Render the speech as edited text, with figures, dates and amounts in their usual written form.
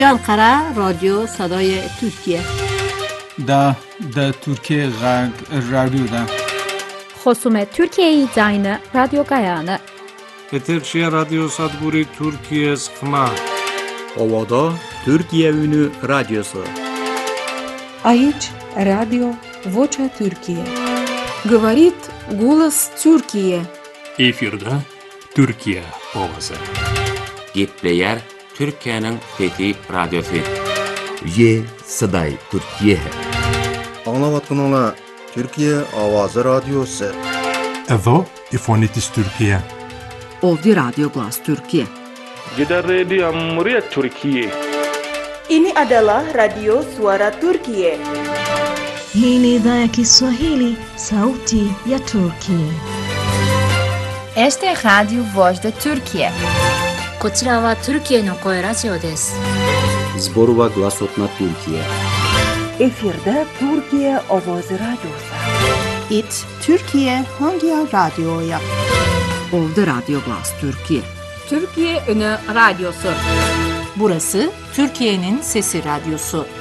Ankara Radyo Sadای Türkiye. Da Türkiye Radyo'da. خصوم ترکیه داین رادیو گایانه. Eterşehir Radyo Sadburi Türkiye Sıkma. Ovada Türkiye Ünü Radyosu. Aici Radio Vocea Türkiye. Говорит голос Türkiye. Efirde Türkiye Ovası. Gitleyer Türkiye'nin Fethi Radyosu. Ye Saday Türkiye. Anlavatkanala Türkiye Avazı Radyosu. Evo İfonitis Türkiye. Ovdje Radio Glas Türkiye. Gidan Radio Muryat Türkiye. Ini adalah Radio Suara Türkiye. Hii ni idhaa ya Kiswahili, Sauti ya Turkiye. Este é Radio Voz da Türkiye. こちらはトルキエの声ラジオです。 Zborova Glasotna Türkiye. Efirde Türkiye Avazı Radyosu. It Türkiye Hangi Radyo'ya? Ovdje Radio Glas Türkiye. Türkiye Ünü Radyosu. Burası Türkiye'nin Sesi Radyosu.